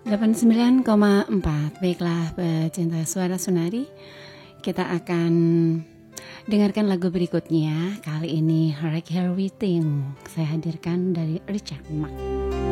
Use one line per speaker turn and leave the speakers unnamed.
89,4. Baiklah pecinta suara Sunari, kita akan dengarkan lagu berikutnya. Kali ini Right Here Waiting, saya hadirkan dari Richard Marx.